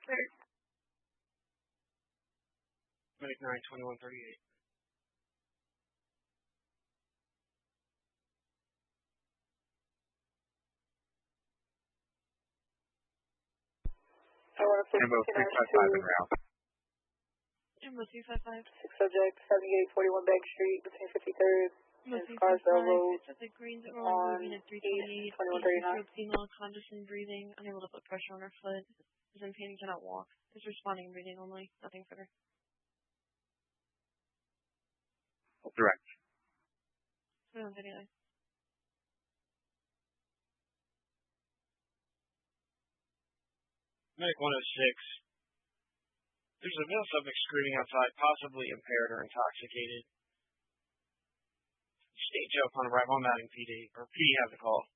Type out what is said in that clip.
Clear. Medic 92138. Ambo 355 en route. Ambo 355. 6 subject, 7841 Bank Street, between 53rd and Scarsdale Road. The greens are moving at 328. 2139. Female conscious and breathing, unable to put pressure on her foot. Is in pain and cannot walk. Is responding breathing only. Nothing further. Direct. On video. Medic 106. There's a male subject screaming outside, possibly impaired or intoxicated. State jail upon arrival on Madden PD, or PD has a call.